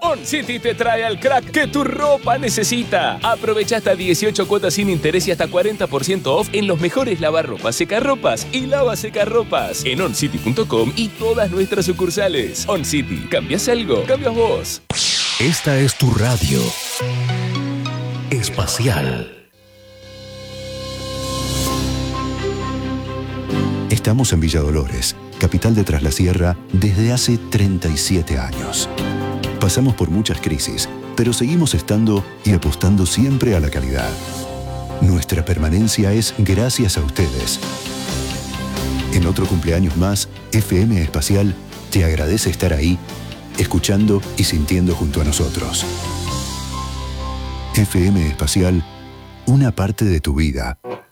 On City te trae al crack que tu ropa necesita. Aprovecha hasta 18 cuotas sin interés y hasta 40% off en los mejores lavarropas, secarropas y lavasecarropas en oncity.com y todas nuestras sucursales. On City, ¿cambias algo? Cambias vos. Esta es tu radio espacial. Estamos en Villa Dolores, capital de Tras la Sierra, desde hace 37 años. Pasamos por muchas crisis, pero seguimos estando y apostando siempre a la calidad. Nuestra permanencia es gracias a ustedes. En otro cumpleaños más, FM Espacial te agradece estar ahí, escuchando y sintiendo junto a nosotros. FM Espacial, una parte de tu vida.